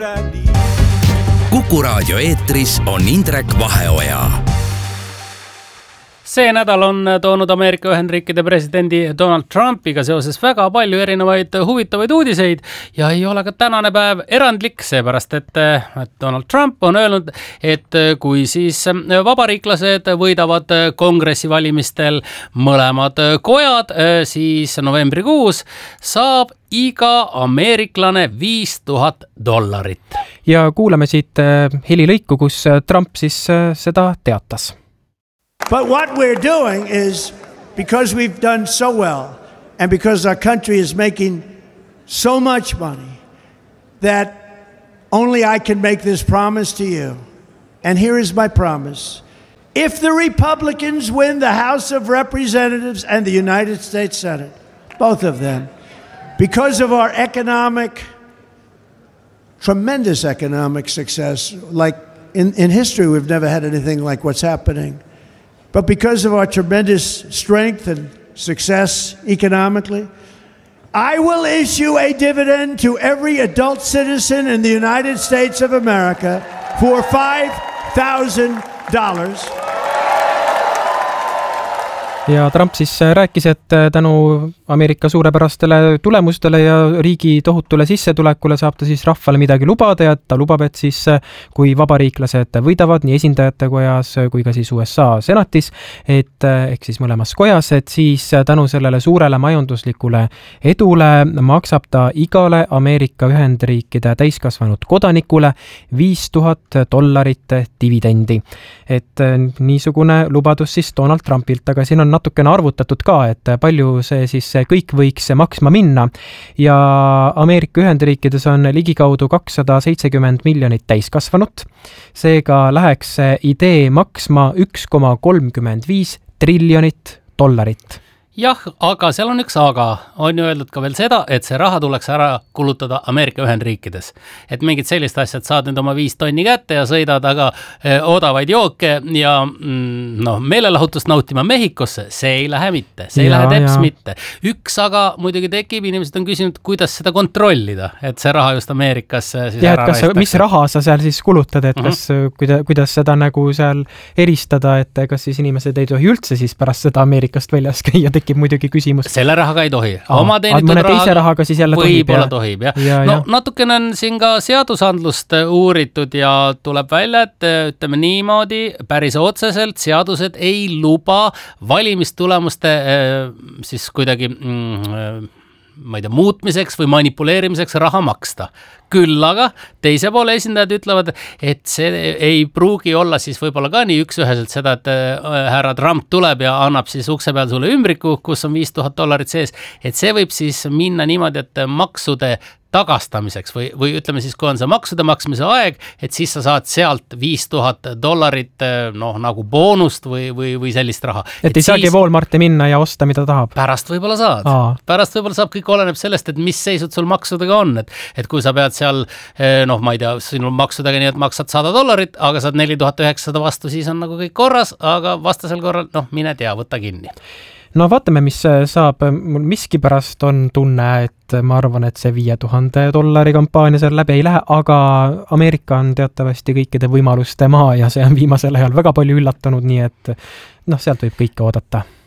Kuku Raadio eetris on Indrek Vaheoja. See nädal on toonud Ameerika Ühendriikide presidendi Donald Trumpiga seoses väga palju erinevaid huvitavaid uudiseid ja ei ole ka tänane päev erandlik, seepärast et Donald Trump on öelnud, et kui siis vabariiklased võidavad kongressivalimistel mõlemad kojad, siis novembrikuus saab iga ameeriklane $5,000. Ja kuulame siit helilõiku, kus Trump siis seda teatas. But what we're doing is, because we've done so well and because our country is making so much money, that only I can make this promise to you. And here is my promise. If the Republicans win the House of Representatives and the United States Senate, both of them, because of our tremendous economic success, like in history we've never had anything like what's happening. But because of our tremendous strength and success economically, I will issue a dividend to every adult citizen in the United States of America for $5,000. Ja Trump siis rääkis, et tänu Ameerika suurepärastele tulemustele ja riigi tohutule sissetulekule saab ta siis rahvale midagi lubada ja ta lubab, et siis kui vabariiklased võidavad nii esindajate kojas kui ka siis USA senatis, et ehk siis mõlemas kojas, et siis tänu sellele suurele majanduslikule edule maksab ta igale Ameerika Ühendriikide täiskasvanud kodanikule $5,000 dividendi. Et niisugune lubadus siis Donald Trumpilt, aga siin on natukene arvutatud ka, et palju see siis kõik võiks maksma minna ja Ameerika Ühendriikides on ligikaudu 270 miljonit täiskasvanut. Seega läheks idee maksma $1,35 triljonit. Jah, aga seal on üks aga. On ju öeldud ka veel seda, et see raha tuleks ära kulutada Ameerika Ühendriikides. Et mingid sellist asjad saad nüüd oma 5 tonni kätte ja sõidad aga odavaid jooke ja meelelahutust nautima Mehhikosse. See ei lähe mitte. See ei lähe teps mitte. Üks aga muidugi tekib, inimesed on küsinud, kuidas seda kontrollida, et see raha just Ameerikas siis ära raistakse. Mis raha sa seal siis kulutad, et kas, kuidas seda nagu seal eristada, et kas siis inimesed ei tohi üldse siis pärast seda Ameerikast väljas käia, tekib muidugi küsimus. Selle rahaga ei tohi. Oma teenitud rahaga siis jälle võib-olla tohib. Natukene on siin ka seadusandlust uuritud ja tuleb välja, et ütleme niimoodi, päris otseselt seadused ei luba valimistulemuste siis kuidagi muutmiseks või manipuleerimiseks raha maksta. Küll aga teise poole esindajad ütlevad, et see ei pruugi olla siis võib-olla ka nii üksüheselt seda, et härra Trump tuleb ja annab siis ukse peal sulle ümbriku, kus on $5,000 sees, et see võib siis minna niimoodi, et maksude tagastamiseks või ütleme siis, kui on see maksude maksmise aeg, et siis sa saad sealt $5,000 nagu boonust või sellist raha. Et ei saagi Walmarti minna ja osta, mida tahab? Pärast võib-olla saad. Pärast võib-olla saab, kõik oleneb sellest, et mis seisud sul maksudega on. Et kui sa pead seal, ma ei tea, sinul maksudega nii, et maksad $100, aga saad 4,900 vastu, siis on nagu kõik korras, aga vastasel korral, mine tea, võtta kinni. No vaatame, mis saab. Mul miskipärast on tunne, et ma arvan, et see $5,000 kampaania seal läbi ei lähe, aga Ameerika on teatavasti kõikide võimaluste maa ja see on viimasel ajal väga palju üllatunud, nii et sealt võib kõike oodata.